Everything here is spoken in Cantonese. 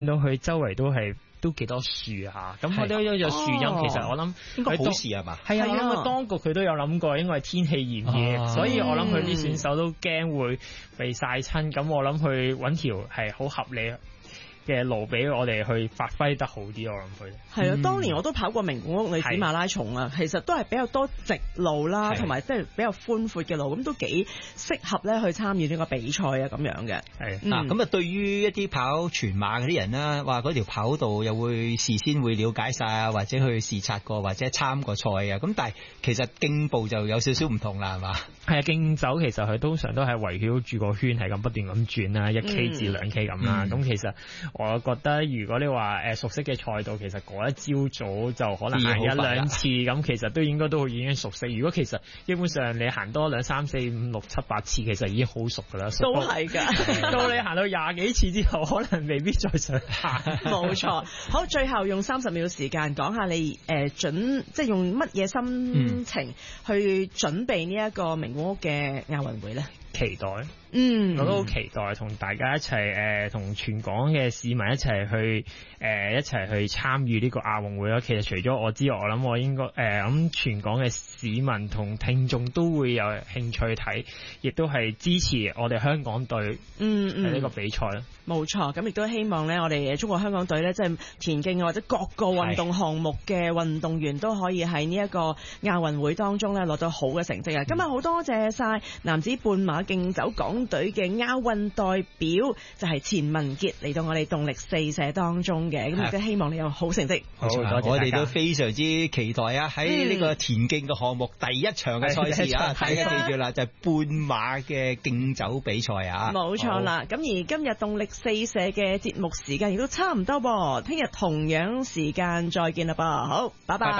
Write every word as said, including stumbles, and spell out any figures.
到佢周圍都係都幾多樹下，咁佢都有有樹蔭，哦、其實我諗應該好事係嘛？ 係啊，我諗佢當局佢都有諗過，因為天氣炎熱，啊、所以我諗佢啲選手都驚會被曬親，咁我諗佢揾條係好合理嘅路俾我哋去發揮得好啲，我諗佢係啊，當年我都跑過名古屋女子馬拉松啊，其實都係比較多直路啦，同埋即係比較寬闊嘅路，咁都幾適合咧去參與呢個比賽啊咁樣嘅。 係嗱，咁啊對於一啲跑全馬嗰啲人啦，話嗰條跑道又會事先會了解晒啊，或者去視察過或者參過賽啊，咁但係其實競步就有少少唔同啦，係嘛？ 係啊，競走其實佢通常都係圍繞住個圈係咁不斷咁轉啦，一 K 至兩 K 咁啦，咁、嗯、其實。我覺得如果你話誒熟悉嘅賽道，其實嗰一朝早就可能行一兩次，咁其實都應該都已經熟悉。如果其實基本上你行多兩三四五六七八次，其實已經好熟噶啦。 都係㗎， 到你行到廿幾次之後，可能未必再想行。 冇錯。好，最後用三十秒時間講下你誒、呃、準，即係用乜嘢心情去準備呢一個名古屋嘅亞運會咧？ 期待， 嗯， 我都好期待同大家一齊誒，同、呃、全港嘅市民一齊去誒、呃，一齊去參與呢個亞運會咯。其實除咗我之外，我諗我應該誒，咁、呃、全港嘅市民同聽眾都會有興趣睇，亦都係支持我哋香港隊嗯嗯呢個比賽咯。 冇錯，咁亦都希望咧，我哋中國香港隊咧，即係田徑或者各個運動項目嘅運動員都可以喺呢一個亞運會當中咧攞到好嘅成績啊！嗯、今日好多謝晒男子半馬競走港隊嘅亞運代表，就係、是、錢文傑嚟到我哋動力四射當中嘅，咁亦都希望你有好成績。 好，多謝我哋都非常之期待啊！喺呢個田徑嘅項目、嗯、第一場嘅賽事啊，大家記住啦，就係、是、半馬嘅競走比賽啊！ 冇錯啦，咁而今日動力四射嘅節目時間亦都差唔多噃，聽日同樣時間再見啦噃，好，拜拜。